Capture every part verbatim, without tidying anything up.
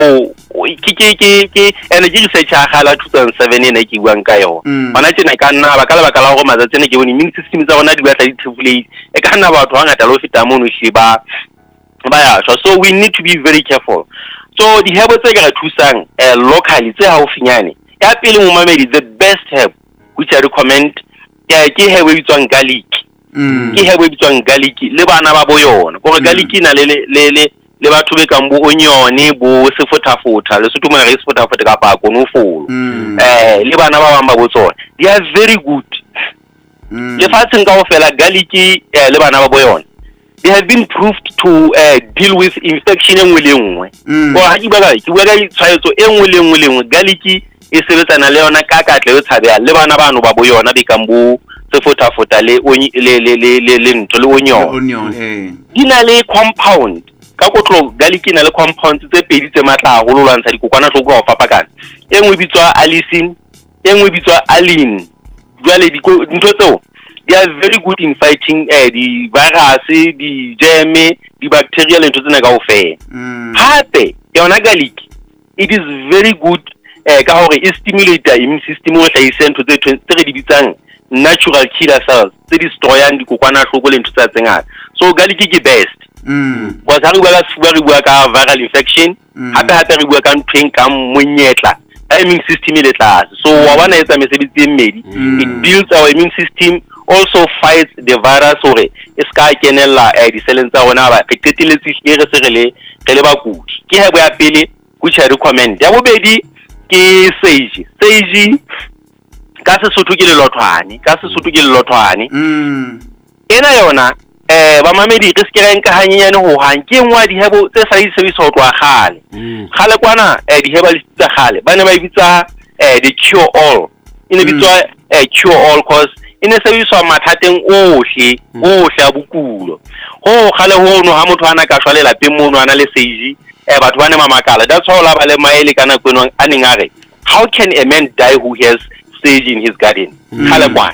ke ke ke ke ene ke research ya gala two thousand seven ene ke buang ka yo bana tsena ka nna ba kala ba kala go matsa tsene ke bone immune system tsa rona di batla di thefulate e ka nna batho hangata lo feta mono shi ba ba ya so we need to be very careful. So the herb tse ka thusang eh locally tse haufinyane ya pele mo mamedi the best herb which I recommend ke herb e bitswang garlic. Ke herb e bitswang garlic le bana ba boyona go re garlic ina le le le le batho be ka mbo onione bo sefotafota le setho mona re sefotafota ka pa konofolo eh le bana ba bamba botsona they are very good. Le fatseng ka go fela garlic le bana ba boyona they have been proved to uh, deal with infection engwe le engwe go ha di ba ga ke bua ka tshwaetso engwe le engwe le engwe garlic e sebetsana le yona ka katle o tshabea le bana bano ba bo yona be kambo sefotafota le le le le le ntlo le onyo eh dina le compound ka kotlo garlic ina le compounds tse pedi tse matla go lwantsha dikokwana tlo go fapakana engwe bitswa allicin engwe bitswa alin jwale dintho tseo they are very good in fighting uh, the virus, the germ, the bacterial into the nagaofe. Happy, yona garlic, it is very good. Uh, ka hore it stimulate the immune system o tla iseng to the three bitsang natural killer cells tse destroyang dikokwana hloko le ntse tsa tsengata. So garlic ke best. Mm. Because ha re bua ka fuwa re bua ka viral infection, hape hape re bua ka ntweng ka monyetla. Immune system ile tlase. So wa bona etsa mesebetsi e mmedi. It builds our immune system, also fights the virus or e ska kenella eh di celleng tsa rona ba re qeteletse e re se re le re le ba kudi ke ha boya pele which I recommend ya bobedi ke sage sage ka se sotho ke le lothwane ka se sotho ke le lothwane mm ena yona eh ba mamedi re se ke renka hanyenyane ho hang ke ngwa di hebo tse sa isebisa ho tloa gale gale kwana eh di heba le tsa gale ba ne ba ibitsa eh the cure all ine bitswa eh cure all cause ine sebiswa mathateng ohle ohle a bokulo ho gale ho no ha motho ana ka shwalela pe mono ana le sage eh batho bane mamakala that's all la ba le maele kana kweno a neng a re how can a man die who has sage in his garden gale kwana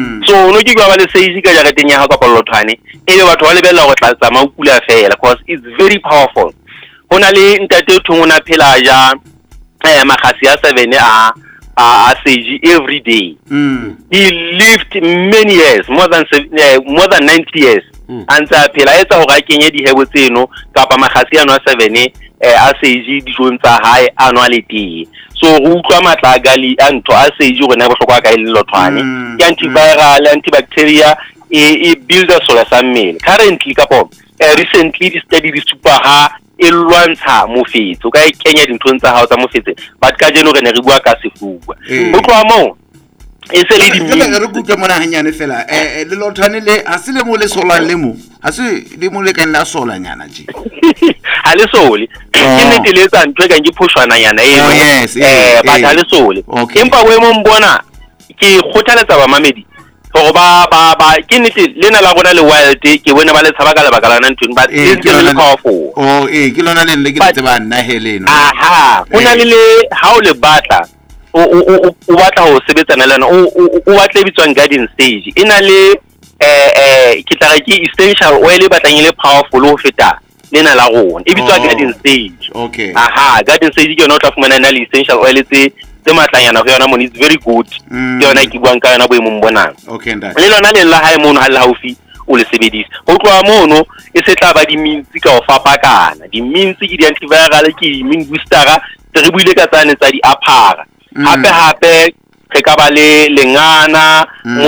so no ke ba le sage ka jareteng ya ha ka polothwane e be batho ba le bella go tlatsa maukula fela because it's very powerful hona le ntate thongona phela ja eh magasi ya seven a Uh, sage every day. Mm. He lived many years, more than uh, more than ninety years. Mm. And sa phela etsa ho ga kenye di hebo tseno kapa magasi ano seven eh a sage di tshwantsa hae annually. So go utlwa matla gali a ntho a sage go ne bohlokwa ka ile lothwane. Ke antiviral, antibacteria e build a sola sa mmele. Currently kapo uh, recently the study di super ha e lwantsha mofetso ka e kenya dintho tsa hao tsa mofetse but ka jeno re ne re bua ka sefuwa go tloa mo e se le di le re bua mona hanyane fela eh le lothwane le ha se le mo le solang le mo ha se le mo le ka nna sola nyana je ha le sole ke nnete le tsa ntwe ka ke phoshwana nyana e eh ba ha le sole empa we mo mbona ke khothaletsa ba mamedi go ba ba ba ke nnete lena la gona le wild ke bona ba le tshaba ka le bakala nna ntweng but it's really powerful. Oh eh ke lona le le ke tseba nna heleno aha ona le le ha o le batla o o o batla ho sebetsana le lona o batla e bitswang garden sage ina le eh eh ke tla ke essential oil e batlang ile powerful ho feta lena la gona e bitswa garden sage. Okay aha garden sage ke yona o tla fumana na le essential oil tse tse matlanyana go yona mo it's very good ke yona ke buang ka yona bo mo mbonang. Okay nda le lona le la hae mono ha le haufi o le sebedisa go tloa mono e se tla ba di mintsi ka o fapakana di mintsi ke di antiviral ke di immune booster re buile ka tsane tsa di aphara hape hape re ka ba le lengana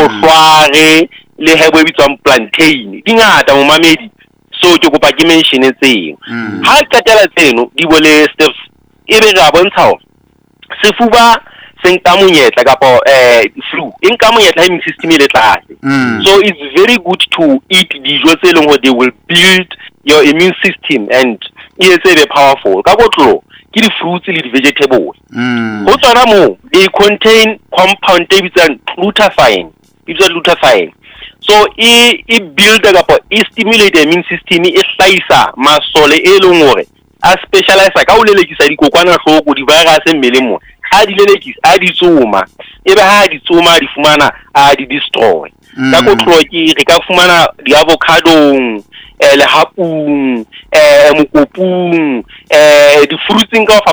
mohlware le hebo e bitswang plantain di ngata mo mamedi so ke kopa ke mention tseng ha ka tela tseno di bole steps e be ga bontsha ho sefuba seng ka monyetla kapa eh flu in ka monyetla immune system ile tlase so it's very good to eat dijo tse leng ho they will build your immune system and it's very powerful ka botlo ke di fruits le di vegetables go tsona mo they contain compound e bitsang glutathione it's a glutathione so e e build kapa e stimulate the immune system e hlaisa masole e leng hore a specialize ka o lelekisa dikokwana hloko di virus mmeleng mo a di lelekisa a di tsoma e be ha di tsoma di fumana a di destroy ka go tloki re ka fumana di avocado eh lehapung eh mokopung eh di-fruitsing ka